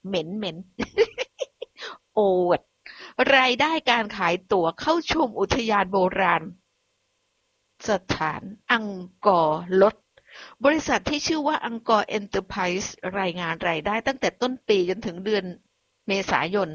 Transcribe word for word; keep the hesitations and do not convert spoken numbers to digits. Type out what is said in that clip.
เหม็นเหม็น โอวดรายได้การขายตั๋วเข้าชมอุทยานโบราณสถานอังกอร์ลด บริษัทที่ชื่อว่าอังกอร์เอ็นเตอร์ไพรส์รายงานรายได้ตั้งแต่ต้นปีจนถึงเดือนเมษายน